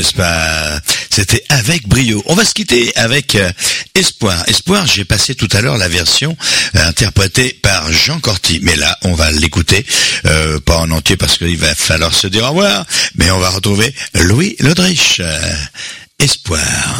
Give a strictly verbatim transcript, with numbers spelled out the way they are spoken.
N'est-ce pas? C'était avec brio. On va se quitter avec euh, Espoir. Espoir, j'ai passé tout à l'heure la version euh, interprétée par Jean Corty. Mais là, on va l'écouter, euh, pas en entier parce qu'il va falloir se dire au revoir, mais on va retrouver Louis Lodrich. Euh, Espoir.